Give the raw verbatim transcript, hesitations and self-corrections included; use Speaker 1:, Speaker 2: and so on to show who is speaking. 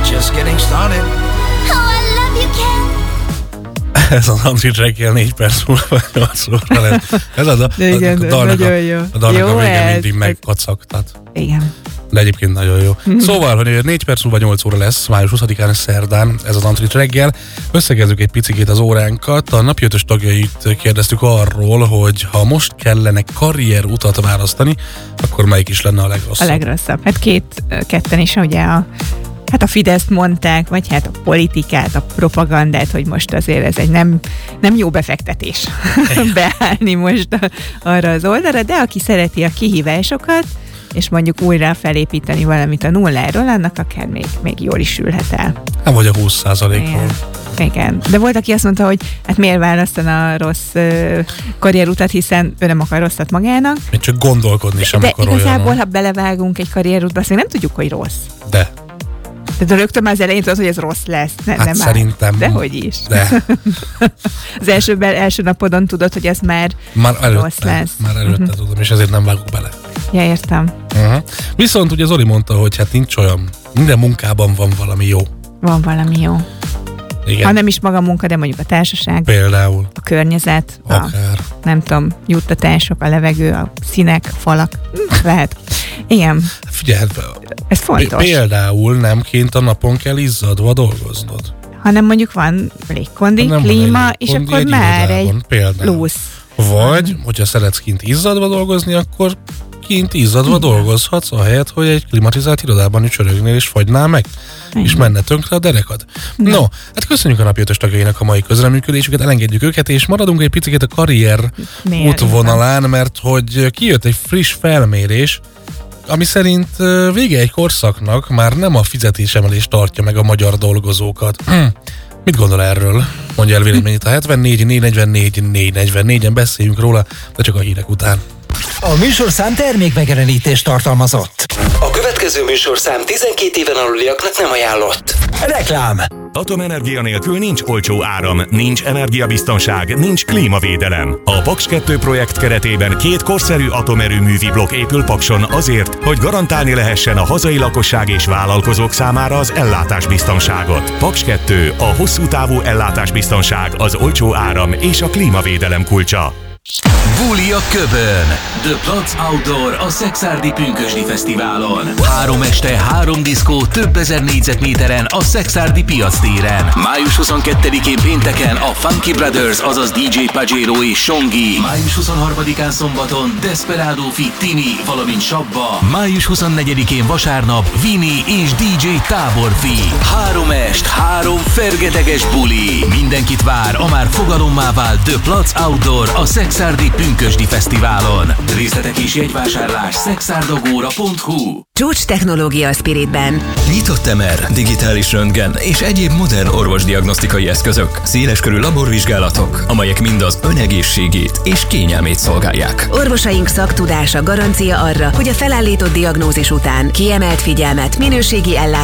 Speaker 1: just getting started.
Speaker 2: Oh, I love you, Ken.
Speaker 3: Ez az Andri Reggel négy perc múlva nyolc óra lesz. Ez a, a,
Speaker 4: de igen,
Speaker 3: a, a dalnak
Speaker 4: nagyon
Speaker 3: a,
Speaker 4: jó.
Speaker 3: a, dalnak
Speaker 4: Jó
Speaker 3: a vége
Speaker 4: ez.
Speaker 3: mindig megkacagtat.
Speaker 4: Igen.
Speaker 3: De egyébként nagyon jó. Szóval, hogy négy perc múlva nyolc óra lesz, május huszadikán szerdán, ez az Antrit reggel. Összegezzük egy picikét az óránkat. A napi ötös tagjait kérdeztük arról, hogy ha most kellene karrierutat választani, akkor melyik is lenne a legrosszabb?
Speaker 4: A legrosszabb. Hát két, ketten is ugye a Hát a Fideszt mondták, vagy hát a politikát, a propagandát, hogy most azért ez egy nem, nem jó befektetés beállni most a, arra az oldalra, de aki szereti a kihívásokat, és mondjuk újra felépíteni valamit a nulláról, annak akár még, még jól is ülhet el.
Speaker 3: Nem vagy a húsz százalékról.
Speaker 4: Igen. De volt, aki azt mondta, hogy hát miért választana rossz uh, karrierutat, hiszen ő nem akar rosszat magának.
Speaker 3: Még csak gondolkodni sem
Speaker 4: de
Speaker 3: akar
Speaker 4: igazából,
Speaker 3: olyan.
Speaker 4: ha belevágunk egy karrierútba, azt még nem tudjuk, hogy rossz.
Speaker 3: De.
Speaker 4: De rögtön már az elején tudod, hogy ez rossz lesz. Ne,
Speaker 3: hát
Speaker 4: nem
Speaker 3: szerintem.
Speaker 4: Dehogy is.
Speaker 3: De.
Speaker 4: Az első, első napodon tudod, hogy ez már,
Speaker 3: már előtte,
Speaker 4: rossz lesz.
Speaker 3: Már előtte uh-huh. tudom, és ezért nem vágok bele.
Speaker 4: Ja, értem.
Speaker 3: Uh-huh. Viszont ugye Zoli mondta, hogy hát nincs olyan, minden munkában van valami jó.
Speaker 4: Van valami jó.
Speaker 3: Igen.
Speaker 4: Ha nem is maga a munka, de mondjuk a társaság.
Speaker 3: Például.
Speaker 4: A környezet.
Speaker 3: Akár.
Speaker 4: A, nem tudom, juttatások, a levegő, a színek, a falak. Lehet. Igen.
Speaker 3: Figyelj,
Speaker 4: ez fontos.
Speaker 3: Például nem kint a napon kell izzadva dolgoznod.
Speaker 4: Hanem mondjuk van légkondi,
Speaker 3: nem
Speaker 4: klíma,
Speaker 3: van
Speaker 4: és
Speaker 3: légkondi,
Speaker 4: akkor
Speaker 3: egy
Speaker 4: már egy
Speaker 3: például.
Speaker 4: plusz.
Speaker 3: Vagy, hogyha szeretsz kint izzadva dolgozni, akkor kint izzadva Igen. dolgozhatsz, ahelyett, hogy egy klimatizált irodában is csörögnél és fagynál meg, Igen. és menne tönkre a derekad. No. no, hát köszönjük a napi ötös tagjainak a mai közreműködésüket, elengedjük őket, és maradunk egy picit a karrier Miért útvonalán, mert hogy kijött egy friss felmérés, ami szerint vége egy korszaknak már nem a fizetésemelés tartja meg a magyar dolgozókat. Hm. Mit gondol erről? Mondja el véleményét a hetvennégy négy negyvennégy négy negyvennégyen, beszéljünk róla, de csak a hírek után.
Speaker 1: A műsorszám termékmegjelenítést tartalmazott. A következő műsorszám tizenkét éven aluliaknak nem ajánlott. Reklám.
Speaker 5: Atomenergia nélkül nincs olcsó áram, nincs energiabiztonság, nincs klímavédelem. A Paks kettő projekt keretében két korszerű atomerőművi blokk épül Pakson azért, hogy garantálni lehessen a hazai lakosság és vállalkozók számára az ellátásbiztonságot. Paks kettő, a hosszú távú ellátásbiztonság, az olcsó áram és a klímavédelem kulcsa.
Speaker 6: Buli a Köbön. The Platz Outdoor a Szekszárdi Pünkösdi Fesztiválon. Három este, három diszkó, több ezer négyzetméteren a Szekszárdi piac téren. május huszonkettedikén pénteken a Funky Brothers, azaz dé dzsé Pajero és Songi. május huszonharmadikán szombaton Desperado Fit Timi, valamint Sabba. május huszonnegyedikén vasárnap Vini és dé dzsé Táborfi. Három est, három fergeteges buli. Mindenkit vár a már fogalommá vált The Platz Outdoor a Szekszárdi Pünkösdi Fesztiválon. Részletek és jegyvásárlás szekszárdagóra pont hu.
Speaker 7: Csúcs technológia a Spiritben.
Speaker 8: Nyitott emer, digitális röntgen és egyéb modern orvosdiagnosztikai eszközök, széleskörű laborvizsgálatok, amelyek mind az ön egészségét és kényelmét szolgálják.
Speaker 7: Orvosaink szaktudása garancia arra, hogy a felállított diagnózis után kiemelt figyelmet, minőségi ellátást